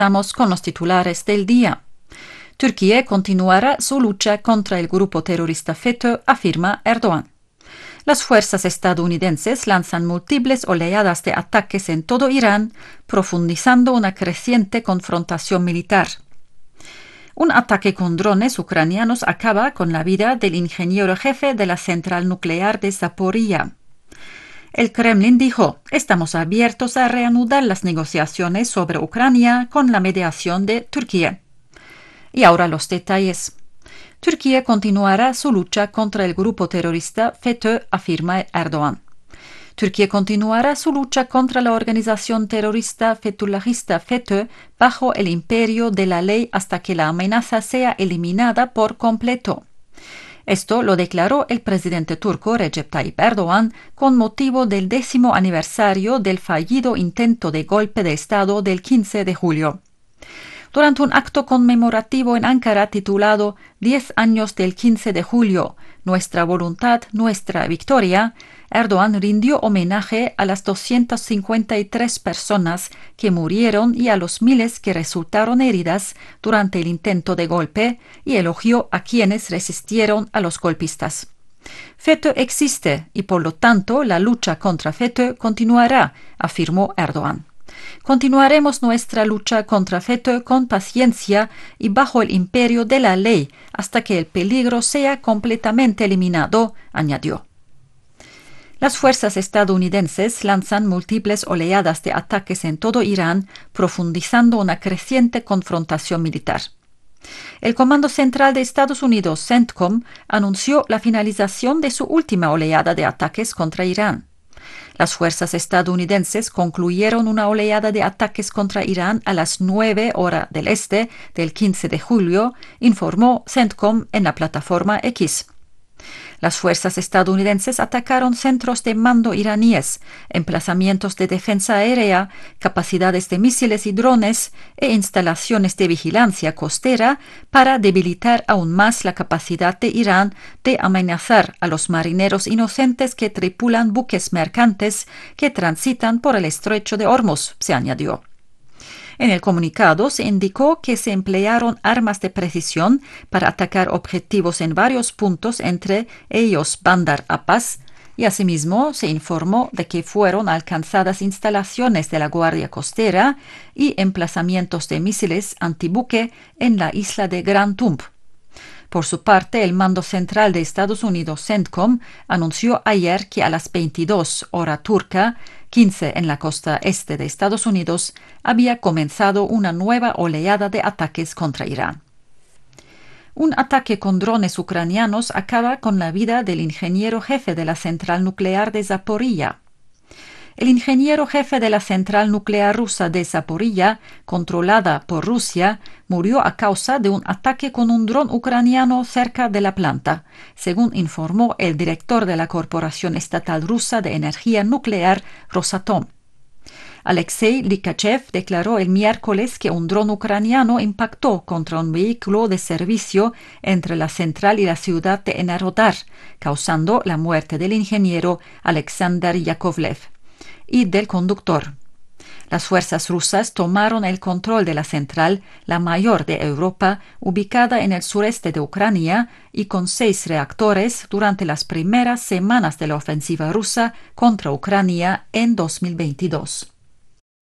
Estamos con los titulares del día. Turquía continuará su lucha contra el grupo terrorista FETÖ, afirma Erdogan. Las fuerzas estadounidenses lanzan múltiples oleadas de ataques en todo Irán, profundizando una creciente confrontación militar. Un ataque con drones ucranianos acaba con la vida del ingeniero jefe de la central nuclear de Zaporizhia. El Kremlin dijo: estamos abiertos a reanudar las negociaciones sobre Ucrania con la mediación de Turquía. Y ahora los detalles. Turquía continuará su lucha contra el grupo terrorista FETÖ, afirma Erdogan. Turquía continuará su lucha contra la organización terrorista fetullahista FETÖ bajo el imperio de la ley hasta que la amenaza sea eliminada por completo. Esto lo declaró el presidente turco Recep Tayyip Erdogan con motivo del 10º aniversario del fallido intento de golpe de Estado del 15 de julio. Durante un acto conmemorativo en Ankara titulado 10 años del 15 de julio, nuestra voluntad, nuestra victoria, Erdogan rindió homenaje a las 253 personas que murieron y a los miles que resultaron heridas durante el intento de golpe y elogió a quienes resistieron a los golpistas. FETÖ existe y por lo tanto la lucha contra FETÖ continuará, afirmó Erdogan. Continuaremos nuestra lucha contra FETÖ con paciencia y bajo el imperio de la ley hasta que el peligro sea completamente eliminado, añadió. Las fuerzas estadounidenses lanzan múltiples oleadas de ataques en todo Irán, profundizando una creciente confrontación militar. El Comando Central de Estados Unidos, CENTCOM, anunció la finalización de su última oleada de ataques contra Irán. Las fuerzas estadounidenses concluyeron una oleada de ataques contra Irán a las 9 horas del este del 15 de julio, informó CENTCOM en la plataforma X. Las fuerzas estadounidenses atacaron centros de mando iraníes, emplazamientos de defensa aérea, capacidades de misiles y drones e instalaciones de vigilancia costera para debilitar aún más la capacidad de Irán de amenazar a los marineros inocentes que tripulan buques mercantes que transitan por el estrecho de Hormuz, se añadió. En el comunicado se indicó que se emplearon armas de precisión para atacar objetivos en varios puntos, entre ellos Bandar Abbas, y asimismo se informó de que fueron alcanzadas instalaciones de la Guardia Costera y emplazamientos de misiles antibuque en la isla de Gran Tump. Por su parte, el Mando Central de Estados Unidos, CENTCOM, anunció ayer que a las 22 hora turca, 15 en la costa este de Estados Unidos, había comenzado una nueva oleada de ataques contra Irán. Un ataque con drones ucranianos acaba con la vida del ingeniero jefe de la central nuclear de Zaporizhia. El ingeniero jefe de la central nuclear rusa de Zaporizhia, controlada por Rusia, murió a causa de un ataque con un dron ucraniano cerca de la planta, según informó el director de la Corporación Estatal Rusa de Energía Nuclear, Rosatom. Alexei Likachev declaró el miércoles que un dron ucraniano impactó contra un vehículo de servicio entre la central y la ciudad de Enerhodar, causando la muerte del ingeniero Alexander Yakovlev y del conductor. Las fuerzas rusas tomaron el control de la central, la mayor de Europa, ubicada en el sureste de Ucrania y con 6 reactores durante las primeras semanas de la ofensiva rusa contra Ucrania en 2022.